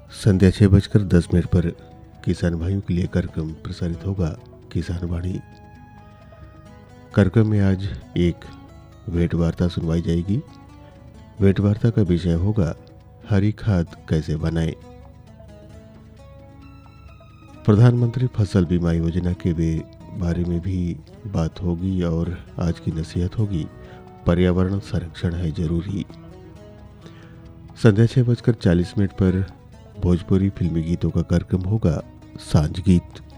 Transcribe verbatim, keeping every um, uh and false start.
संध्या छः बजकर दस मिनट पर किसान भाइयों के लिए कार्यक्रम प्रसारित होगा किसान वाणी। कार्यक्रम में आज एक भेंट वार्ता सुनवाई जाएगी। भेंट वार्ता का विषय होगा हरी खाद कैसे बनाएं। प्रधानमंत्री फसल बीमा योजना के बारे में भी बात होगी और आज की नसीहत होगी पर्यावरण संरक्षण है जरूरी। संध्या छः बजकर चालीस मिनट पर भोजपुरी फिल्मी गीतों का कार्यक्रम होगा सांझ गीत।